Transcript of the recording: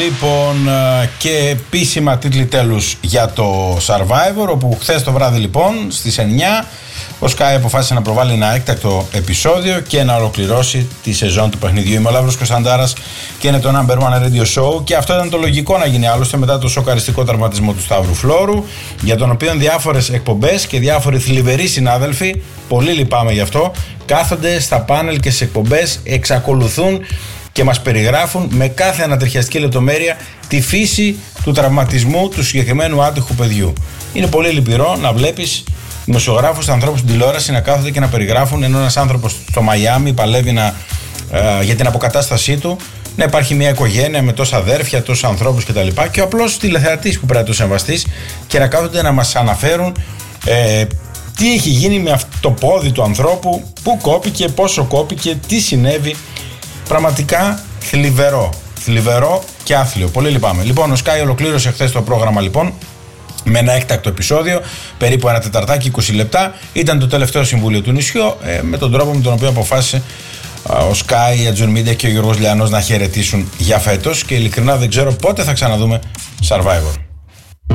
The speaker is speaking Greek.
Λοιπόν, και επίσημα τίτλοι τέλους για το Survivor, όπου χθες το βράδυ λοιπόν στις 9 ο Sky αποφάσισε να προβάλλει ένα έκτακτο επεισόδιο και να ολοκληρώσει τη σεζόν του παιχνιδιού. Είμαι ο Λαύρος Κωνσταντάρας και είναι το Number One Radio Show, και αυτό ήταν το λογικό να γίνει άλλωστε μετά το σοκαριστικό τραυματισμό του Σταύρου Φλόρου, για τον οποίο διάφορες εκπομπές και διάφοροι θλιβεροί συνάδελφοι, πολύ λυπάμαι γι' αυτό, κάθονται στα πάνελ και στις εκπομπές, εξακολουθούν και μας περιγράφουν με κάθε ανατριχιαστική λεπτομέρεια τη φύση του τραυματισμού του συγκεκριμένου άτυχου παιδιού. Είναι πολύ λυπηρό να βλέπεις δημοσιογράφους, ανθρώπους στην τηλεόραση να κάθονται και να περιγράφουν, ενώ ένας άνθρωπος στο Μαϊάμι παλεύει για την αποκατάστασή του, να υπάρχει μια οικογένεια με τόσα αδέρφια, τόσους ανθρώπους κτλ. Και ο απλός τηλεθεατής που πρέπει να το σεβαστείς, και να κάθονται να μας αναφέρουν τι έχει γίνει με αυτό το πόδι του ανθρώπου, πού κόπηκε, πόσο κόπηκε, τι συνέβη. Πραγματικά θλιβερό και άθλιο. Πολύ λυπάμαι. Λοιπόν, ο Sky ολοκλήρωσε χθες το πρόγραμμα λοιπόν με ένα έκτακτο επεισόδιο, περίπου ένα τεταρτάκι, 20 λεπτά. Ήταν το τελευταίο συμβούλιο του νησιού, με τον τρόπο με τον οποίο αποφάσισε ο Sky, η Ατζουν Media και ο Γιώργος Λιανός να χαιρετήσουν για φέτος, και ειλικρινά δεν ξέρω πότε θα ξαναδούμε Survivor.